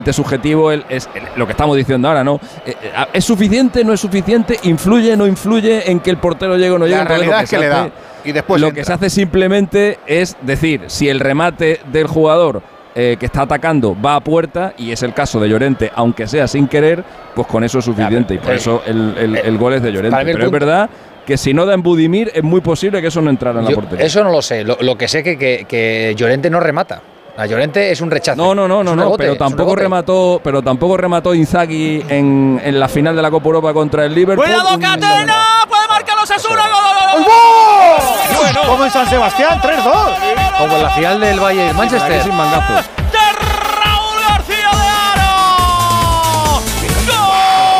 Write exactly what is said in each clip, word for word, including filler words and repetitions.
subjetivo el, es el, lo que estamos diciendo ahora, ¿no? ¿Es suficiente, no es suficiente? ¿Influye, no influye en que el portero llegue o no llegue? La realidad es que le da. Y después lo entra. que se hace simplemente es decir, si el remate del jugador eh, que está atacando va a puerta, y es el caso de Llorente, aunque sea sin querer, pues con eso es suficiente. Ya, pero, y por sí. eso el, el, el gol es de Llorente. Pero punto. Es verdad que si no da en Budimir, es muy posible que eso no entrara en Yo, la portería. Eso no lo sé. Lo, lo que sé que, que, que Llorente no remata. A Llorente es un rechazo. No, no, no, no, no, pero tampoco remató, pero tampoco remató Inzaghi en, en la final de la Copa Europa contra el Liverpool. ¡Cuidado, Catena! ¡Puede marcar los Osasuna! ¡Gol! Bueno, como en San Sebastián, tres dos. Como en la final del Bayern Manchester. Sin mangazo. ¡De Raúl García de Haro! ¡Gol!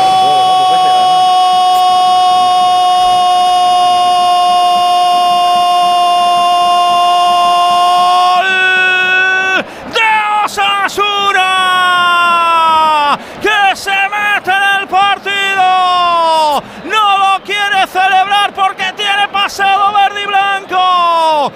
Osasuna, que se mete en el partido, no lo quiere celebrar porque tiene pasado verde y blanco.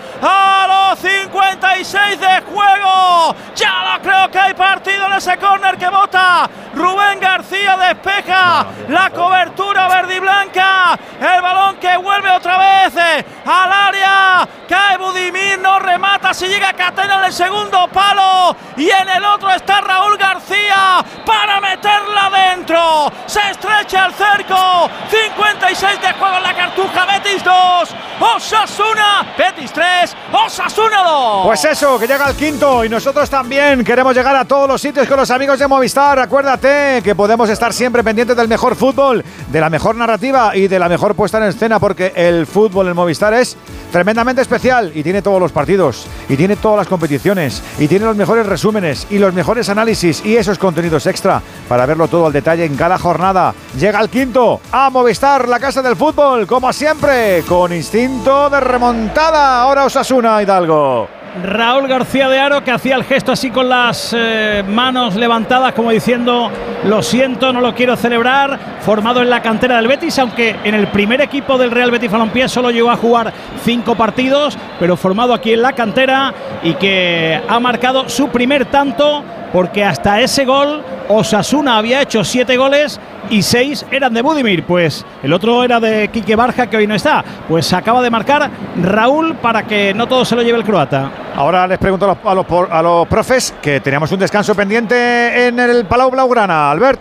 A los cincuenta y seis de juego, ya lo creo que hay partido en ese córner que bota Rubén García, despeja la cobertura verde y blanca, el balón que vuelve otra vez al área, cae Budimir, no remata, si llega Catena en el segundo palo y en el otro está Raúl García para meterla dentro, se estrecha el cerco, cincuenta y seis de juego en la Cartuja. Betis dos, Osasuna, Betis tres, Osasuna dos. Pues eso, que llega el quinto y nosotros también queremos llegar a todos los sitios con los amigos de Movistar. Acuérdate que podemos estar siempre pendientes del mejor fútbol, de la mejor narrativa y de la mejor puesta en escena, porque el fútbol en Movistar es tremendamente especial y tiene todos los partidos y tiene todas las competiciones y tiene los mejores resúmenes y los mejores análisis y esos contenidos extra para verlo todo al detalle en cada jornada. Llega el quinto a Movistar, la casa del fútbol, como siempre, con instinto de remontada. Ahora Osasuna, Hidalgo. Raúl García de Haro, que hacía el gesto así con las eh, manos levantadas como diciendo lo siento, no lo quiero celebrar, formado en la cantera del Betis, aunque en el primer equipo del Real Betis Balompié solo llegó a jugar cinco partidos, pero formado aquí en la cantera y que ha marcado su primer tanto, porque hasta ese gol Osasuna había hecho siete goles y seis eran de Budimir, pues el otro era de Quique Barja, que hoy no está. Pues acaba de marcar Raúl para que no todo se lo lleve el croata. Ahora les pregunto a los, a los, a los profes, que teníamos un descanso pendiente en el Palau Blaugrana. Albert.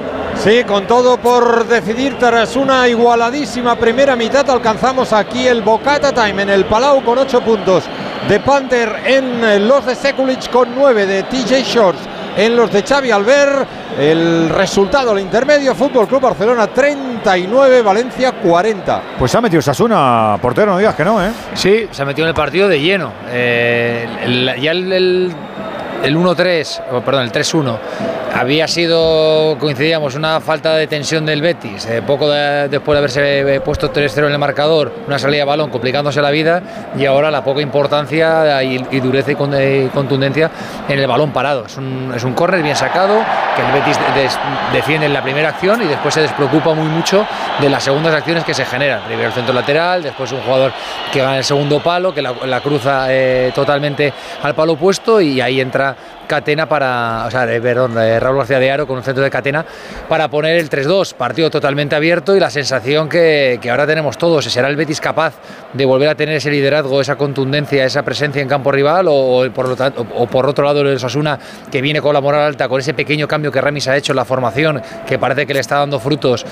Sí, con todo por decidir tras una igualadísima primera mitad, alcanzamos aquí el Bocata Time en el Palau con ocho puntos de Panther en los de Sekulic, con nueve de T J Shorts en los de Xavi Albert. El resultado, el intermedio, Fútbol Club Barcelona treinta y nueve, Valencia cuarenta. Pues se ha metido Osasuna, portero, no digas que no, ¿eh? Sí, se ha metido en el partido de lleno. Eh, el, ya el, el, el uno tres, oh, perdón, el tres uno había sido, coincidíamos, una falta de tensión del Betis, eh, poco de, después de haberse puesto tres cero en el marcador, una salida de balón complicándose la vida, y ahora la poca importancia y, y dureza y, con, y contundencia en el balón parado. Es un, es un córner bien sacado, que el Betis de, de, defiende en la primera acción y después se despreocupa muy mucho de las segundas acciones que se generan. Primero el centro lateral, después un jugador que gana el segundo palo, que la, la cruza eh, totalmente al palo opuesto, y ahí entra Catena para, o sea, eh, perdón, eh, Raúl García de Haro con un centro de Catena para poner el tres dos, partido totalmente abierto, y la sensación que, que ahora tenemos todos, ¿será el Betis capaz de volver a tener ese liderazgo, esa contundencia, esa presencia en campo rival, o, o, por, lo tanto, o, o por otro lado el Osasuna, que viene con la moral alta, con ese pequeño cambio que Ramis ha hecho en la formación, que parece que le está dando frutos,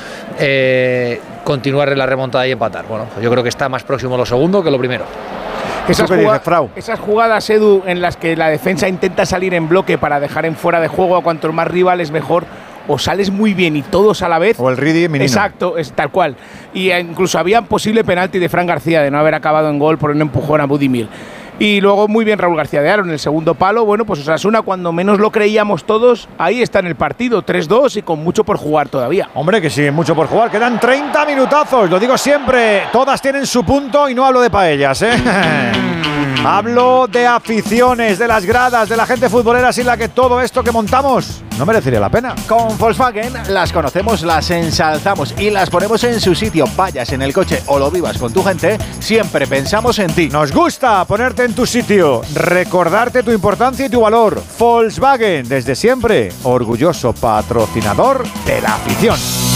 eh, continuar en la remontada y empatar? Bueno, pues yo creo que está más próximo lo segundo que lo primero. Esas, juga esas jugadas, Edu, en las que la defensa intenta salir en bloque para dejar en fuera de juego a cuantos más rivales mejor, o sales muy bien y todos a la vez. O el Ridi Menino. Exacto, es tal cual. Y incluso había un posible penalti de Fran García de no haber acabado en gol por un empujón a Budimir. Y luego muy bien Raúl García de Haro en el segundo palo. Bueno, pues Osasuna, cuando menos lo creíamos todos, ahí está en el partido, tres dos y con mucho por jugar todavía. Hombre, que sí, mucho por jugar. Quedan treinta minutazos, lo digo siempre. Todas tienen su punto y no hablo de paellas, ¿eh? Hablo de aficiones, de las gradas, de la gente futbolera sin la que todo esto que montamos no merecería la pena. Con Volkswagen las conocemos, las ensalzamos y las ponemos en su sitio. Vayas en el coche o lo vivas con tu gente, siempre pensamos en ti. Nos gusta ponerte en tu sitio, recordarte tu importancia y tu valor. Volkswagen, desde siempre, orgulloso patrocinador de la afición.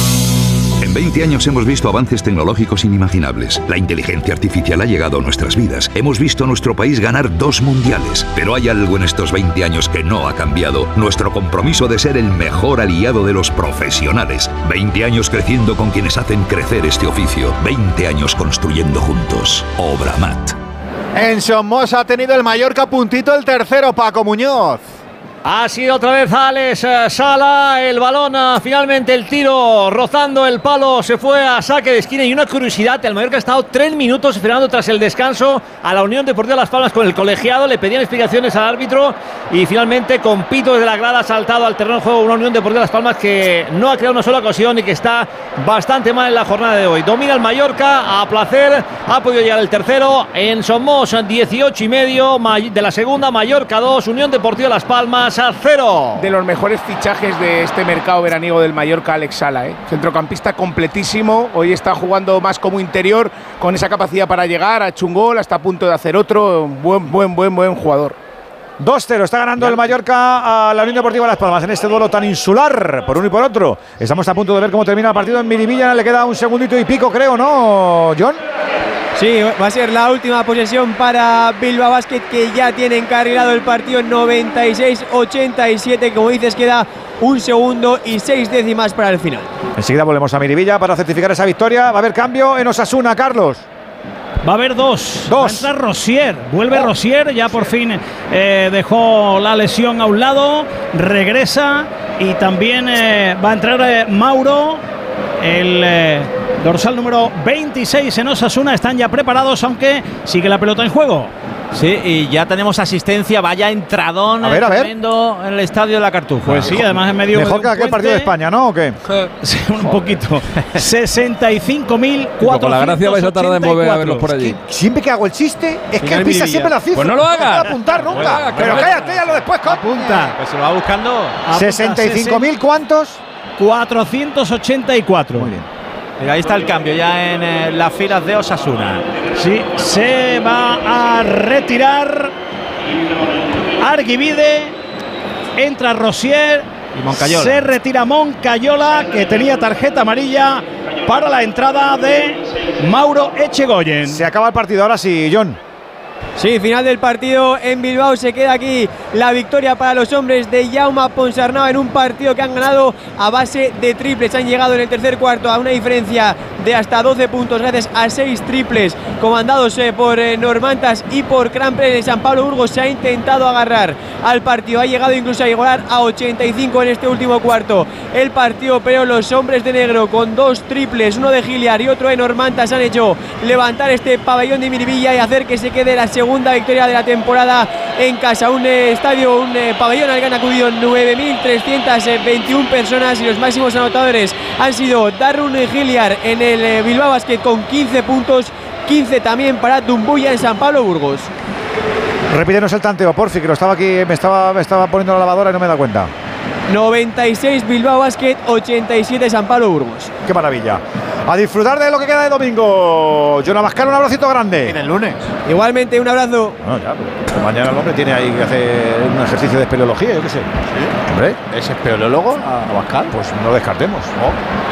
En veinte años hemos visto avances tecnológicos inimaginables. La inteligencia artificial ha llegado a nuestras vidas. Hemos visto a nuestro país ganar dos mundiales. Pero hay algo en estos veinte años que no ha cambiado. Nuestro compromiso de ser el mejor aliado de los profesionales. veinte años creciendo con quienes hacen crecer este oficio. veinte años construyendo juntos. Obramat. En Somos ha tenido el Mallorca puntito el tercero, Paco Muñoz. Ha sido otra vez Alex Sala, el balón, finalmente el tiro rozando el palo, se fue a saque de esquina. Y una curiosidad, el Mallorca ha estado tres minutos esperando tras el descanso a la Unión Deportiva Las Palmas con el colegiado, le pedían explicaciones al árbitro y finalmente con pito desde la grada ha saltado al terreno de juego una Unión Deportiva Las Palmas que no ha creado una sola ocasión y que está bastante mal en la jornada de hoy. Domina el Mallorca a placer, ha podido llegar el tercero en Somos, dieciocho y medio de la segunda, Mallorca dos, Unión Deportiva Las Palmas a cero. De los mejores fichajes de este mercado veraniego del Mallorca, Alex Sala, ¿eh? Centrocampista completísimo, hoy está jugando más como interior, con esa capacidad para llegar, ha hecho un gol, está a punto de hacer otro, buen, buen, buen, buen jugador. dos cero, está ganando el Mallorca a la Unión Deportiva Las Palmas en este duelo tan insular, por uno y por otro. Estamos a punto de ver cómo termina el partido en Miribilla, le queda un segundito y pico, creo, ¿no, John? Sí, va a ser la última posesión para Bilbao Basket, que ya tiene encarrilado el partido en noventa y seis ochenta y siete. Como dices, queda un segundo y seis décimas para el final. Enseguida volvemos a Miribilla para certificar esa victoria. Va a haber cambio en Osasuna, Carlos. Va a haber dos. Dos. Va a entrar Rosier. Vuelve oh. Rosier. Ya por fin eh, dejó la lesión a un lado. Regresa. Y también eh, va a entrar eh, Mauro. El eh, dorsal número veintiséis en Osasuna. Están ya preparados, aunque sigue la pelota en juego. Sí, y ya tenemos asistencia. Vaya entradón a ver, a ver. tremendo en el estadio de la Cartuja. Pues sí, además en medio. Mejor que aquel partido de España, ¿no? ¿O qué? Sí, un poquito. sesenta y cinco mil cuatrocientos. Con la gracia vais a tardar en volver a verlos por allí. Es que siempre que hago el chiste, es que el pisa siempre la cifra. Pues no lo hagas. No puedo apuntar nunca. Pues haga, pero cállate, ya lo después. Apunta. Pues se lo va buscando. ¿sesenta y cinco mil cuántos? cuatrocientos ochenta y cuatro. Muy bien. Y ahí está el cambio ya en eh, las filas de Osasuna. Sí, se va a retirar Arguibide, entra Rosier y Moncayola. Se retira Moncayola, que tenía tarjeta amarilla para la entrada de Mauro Echegoyen. Se acaba el partido ahora sí, John. Sí, final del partido en Bilbao. Se queda aquí la victoria para los hombres de Jaume Ponsarnau en un partido que han ganado a base de triples. Han llegado en el tercer cuarto a una diferencia de hasta doce puntos gracias a seis triples comandados eh, por eh, Normantas y por Crampler. El San Pablo Burgos se ha intentado agarrar al partido, ha llegado incluso a igualar a ochenta y cinco en este último cuarto el partido, pero los hombres de negro con dos triples, uno de Giliar y otro de Normantas, han hecho levantar este pabellón de Miribilla y hacer que se quede la segunda victoria de la temporada en casa. Un eh, estadio, un eh, pabellón al que han acudido nueve mil trescientas veintiuna personas y los máximos anotadores han sido Darun Giliar en el eh, Bilbao Basket con quince puntos, quince también para Dumbuya en San Pablo Burgos. Repítenos el tanteo, porfi, que lo estaba aquí, me estaba, me estaba poniendo la lavadora y no me he dado cuenta. noventa y seis Bilbao Basket, ochenta y siete San Pablo Burgos. ¡Qué maravilla! A disfrutar de lo que queda de domingo. John Abascal, un abracito grande. En el lunes. Igualmente, un abrazo. Bueno, ya, pero mañana el hombre tiene ahí que hacer un ejercicio de espeleología, yo qué sé. ¿Sí? Hombre. ¿Es espeleólogo, Abascal? Pues no lo descartemos. ¿No?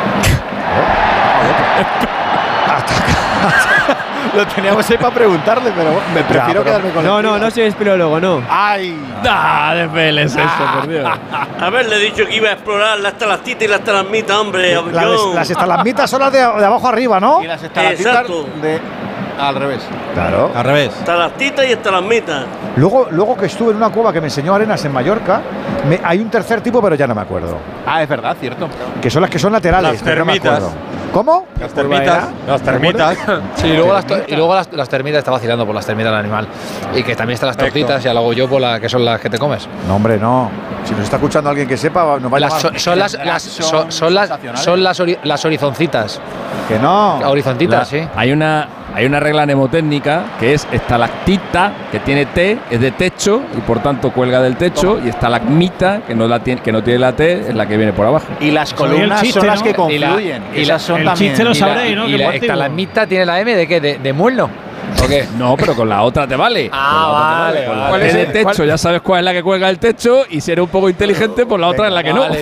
Lo teníamos ahí para preguntarle, pero me prefiero ya, pero quedarme con No, no, no soy espeleólogo, no. ¡Ay! ¡Ah, de peles eso, por Dios! Haberle dicho que iba a explorar las estalactitas y las estalagmitas, hombre. La, las estalagmitas son las de, de abajo arriba, ¿no? Y las estalactitas de... Al revés. Claro. Al revés. Estalactitas y estalagmitas. Luego, luego que estuve en una cueva que me enseñó Arenas en Mallorca, me, hay un tercer tipo, pero ya no me acuerdo. Ah, es verdad, cierto. Que son las que son laterales. Las termitas. No ¿Cómo? Las termitas. Las termitas. Sí, y luego, las, y luego las, las termitas, está vacilando por las termitas del animal. Y que también están las tortitas, y luego yo por la que son las que te comes. No, hombre, no. Si nos está escuchando alguien que sepa, nos va a las, son, son las, las, son, son las, son las, ori, las horizoncitas. Que no. Horizontitas, la, sí. Hay una hay una regla mnemotécnica que es estalactita, que tiene T, es de techo y por tanto cuelga del techo, y estalagmita, que no, la tiene, que no tiene la T, es la que viene por abajo. Y las columnas chiste, son las ¿no? que confluyen. Y, la, y las son el también. chiste lo sabréis, ¿no? Y la estalagmita tiene la M de qué, de, de muelo. ¿O qué? No, pero con la otra te vale. Ah, vale. Con la T de techo, ya sabes cuál es la que cuelga el techo, y si eres un poco inteligente, pues la otra es la que no. Vale,